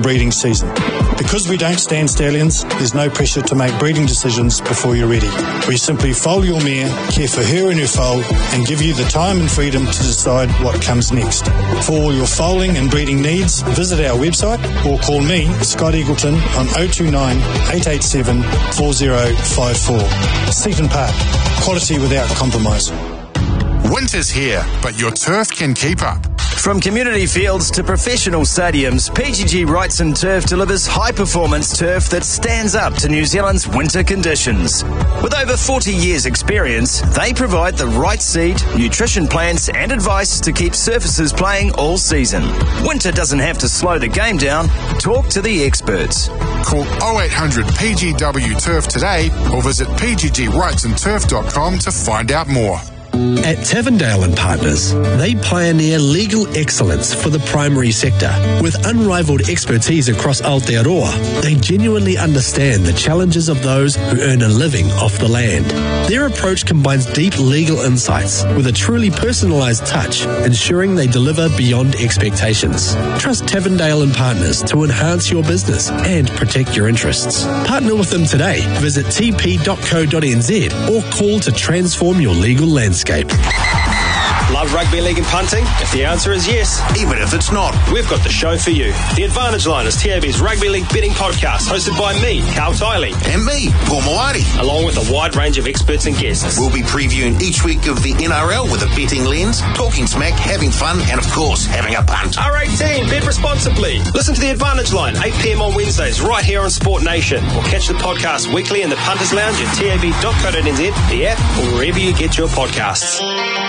breeding season. Because we don't stand stallions, there's no pressure to make breeding decisions before you're ready. We simply foal your mare, care for her and her foal, and give you the time and freedom to decide what comes next. For all your foaling and breeding needs, visit our website or call me, Scott Eagleton, on 029 887 4054. Seaton Park, quality without compromise. Winter's here, but your turf can keep up. From community fields to professional stadiums, PGG Wrightson Turf delivers high-performance turf that stands up to New Zealand's winter conditions. With over 40 years' experience, they provide the right seed, nutrition plans and advice to keep surfaces playing all season. Winter doesn't have to slow the game down. Talk to the experts. Call 0800 PGW Turf today or visit pggwrightsonturf.com to find out more. At Tavendale and Partners, they pioneer legal excellence for the primary sector. With unrivaled expertise across Aotearoa, they genuinely understand the challenges of those who earn a living off the land. Their approach combines deep legal insights with a truly personalised touch, ensuring they deliver beyond expectations. Trust Tavendale and Partners to enhance your business and protect your interests. Partner with them today. Visit tp.co.nz or call to transform your legal landscape. Love rugby league and punting? If the answer is yes, even if it's not, we've got the show for you. The Advantage Line is TAB's rugby league betting podcast, hosted by me, Carl Tiley. And me, Paul Moati. Along with a wide range of experts and guests. We'll be previewing each week of the NRL with a betting lens, talking smack, having fun, and of course, having a punt. R18, bet responsibly. Listen to the Advantage Line, 8 p.m. on Wednesdays, right here on Sport Nation. Or catch the podcast weekly in the Punters Lounge at tab.co.nz, the app, or wherever you get your podcasts.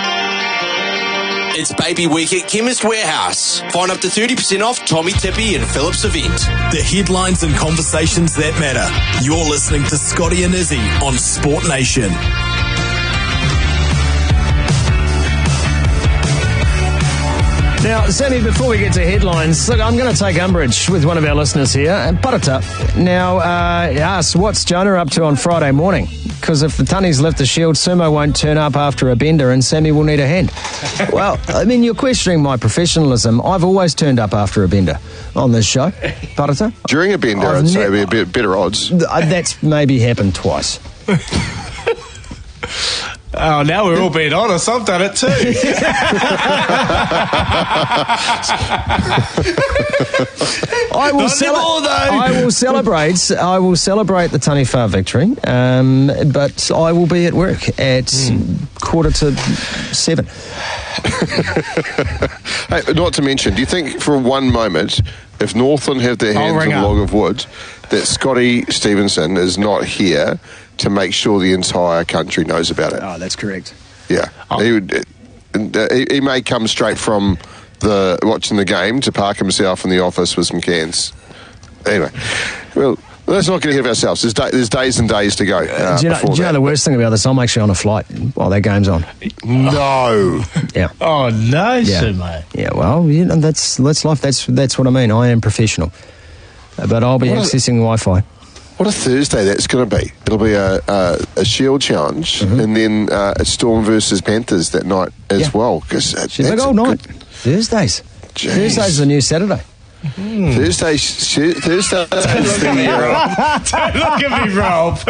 It's Baby Week at Chemist Warehouse. Find up to 30% off Tommy Tippy and Phillips event. The headlines and conversations that matter. You're listening to Scotty and Izzy on Sport Nation. Now, Sammy, before we get to headlines, look, I'm going to take umbrage with one of our listeners here, Parata. Now, asks, what's Jonah up to on Friday morning? Because if the Tunnies lift the shield, Sumo won't turn up after a bender and Sammy will need a hand. Well, I mean, you're questioning my professionalism. I've always turned up after a bender on this show, Parata. During a bender, I'd say it'd be a bit better odds. That's maybe happened twice. Oh, now we're all being honest. I've done it too. I will celebrate the Taniwha victory, but I will be at work at 6:45. Hey, not to mention, do you think for one moment, if Northland have their hands on a log of wood, that Scotty Stevenson is not here to make sure the entire country knows about it? Oh, that's correct. Yeah. He may come straight from watching the game to park himself in the office with some cans. Anyway, well, let's not get ahead of ourselves. There's days and days to go. Do you know the worst thing about this? I'm actually on a flight while that game's on. No. Yeah. Oh, no, mate. Yeah, well, that's life. That's what I mean. I am professional. But I'll be accessing Wi-Fi. What a Thursday that's going to be. It'll be a Shield challenge, and then a Storm versus Panthers that night as well. Because it's a big old night. Thursdays. Jeez. Thursday's the new Saturday. Thursday. Don't look at me, Rob.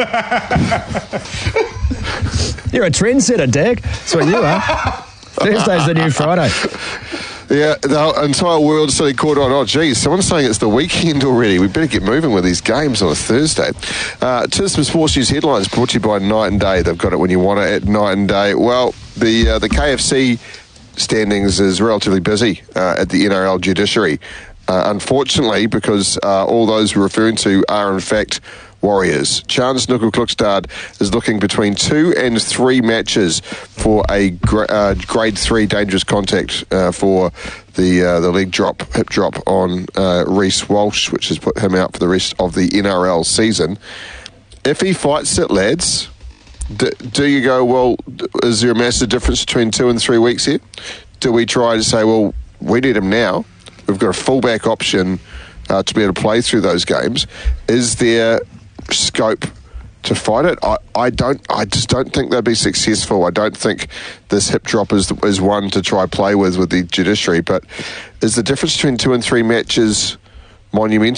You're a trendsetter, Dag. That's what you are. Thursday's the new Friday. Yeah, the entire world's suddenly caught on. Oh, geez, someone's saying it's the weekend already. We better get moving with these games on a Thursday. To some Sports News headlines brought to you by Night and Day. They've got it when you want it at Night and Day. Well, the KFC standings is relatively busy at the NRL judiciary. Unfortunately, because all those we're referring to are in fact Warriors. Chance Nuku-Klukstad is looking between 2 and 3 matches for a grade 3 dangerous contact for the leg hip drop on Reece Walsh, which has put him out for the rest of the NRL season. If he fights it, lads, do you go, well, is there a massive difference between 2 and 3 weeks here? Do we try to say, well, we need him now? We've got a fullback option to be able to play through those games. Is there scope to fight it? I just don't think they'd be successful. I don't think this hip drop is one to try play with the judiciary. But is the difference between 2 and 3 matches monumental?